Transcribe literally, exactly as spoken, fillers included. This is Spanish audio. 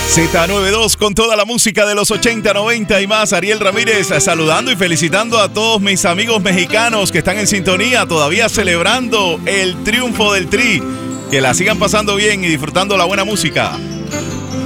Z noventa y dos con toda la música de los ochenta, noventa y más. Ariel Ramírez saludando y felicitando a todos mis amigos mexicanos que están en sintonía, todavía celebrando el triunfo del Tri. Que la sigan pasando bien y disfrutando la buena música.